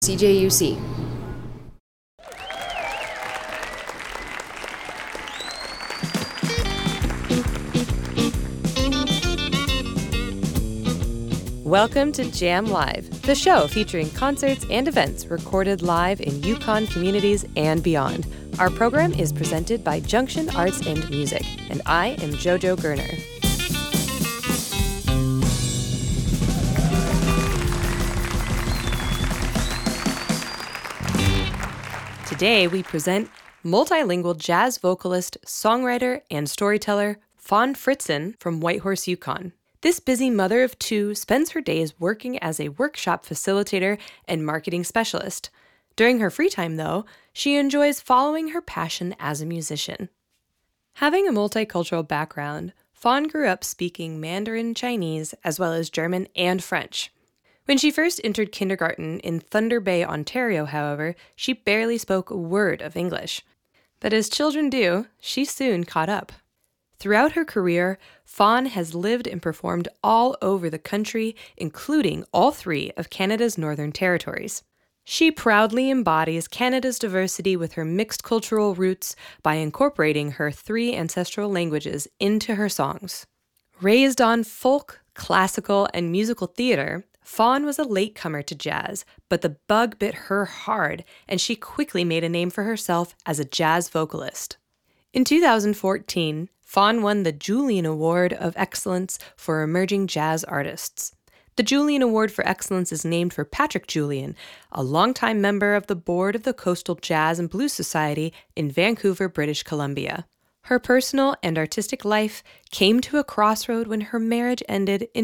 CJUC. Welcome to Jam Live, the show featuring concerts and events recorded live in Yukon communities and beyond. Our program is presented by Junction Arts and Music, and I am JoJo Gerner. Today we present multilingual jazz vocalist, songwriter, and storyteller Fawn Fritzen from Whitehorse, Yukon. This busy mother of two spends her days working as a workshop facilitator and marketing specialist. During her free time, though, she enjoys following her passion as a musician. Having a multicultural background, Fawn grew up speaking Mandarin Chinese as well as German and French. When she first entered kindergarten in Thunder Bay, Ontario, however, she barely spoke a word of English. But as children do, she soon caught up. Throughout her career, Fawn has lived and performed all over the country, including all three of Canada's Northern Territories. She proudly embodies Canada's diversity with her mixed cultural roots by incorporating her three ancestral languages into her songs. Raised on folk, classical, and musical theater, Fawn was a latecomer to jazz, but the bug bit her hard, and she quickly made a name for herself as a jazz vocalist. In 2014, Fawn won the Julian Award of Excellence for Emerging Jazz Artists. The Julian Award for Excellence is named for Patrick Julian, a longtime member of the board of the Coastal Jazz and Blues Society in Vancouver, British Columbia. Her personal and artistic life came to a crossroad when her marriage ended in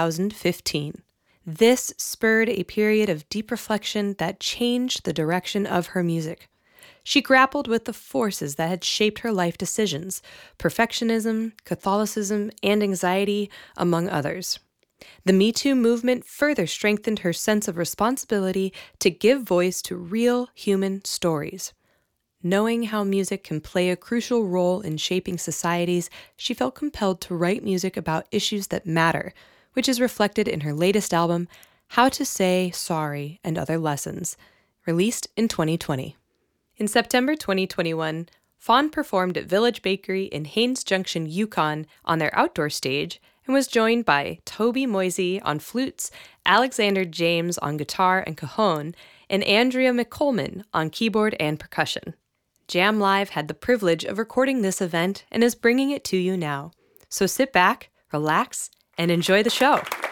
2015. This spurred a period of deep reflection that changed the direction of her music. She grappled with the forces that had shaped her life decisions, perfectionism, Catholicism, and anxiety, among others. The Me Too movement further strengthened her sense of responsibility to give voice to real human stories. Knowing how music can play a crucial role in shaping societies, she felt compelled to write music about issues that matter, which is reflected in her latest album, How to Say Sorry and Other Lessons, released in 2020. In September 2021, Fawn performed at Village Bakery in Haines Junction, Yukon on their outdoor stage and was joined by Toby Moisey on flutes, Alexander James on guitar and cajon, and Andrea McColeman on keyboard and percussion. Jam Live had the privilege of recording this event and is bringing it to you now. So sit back, relax, and enjoy the show.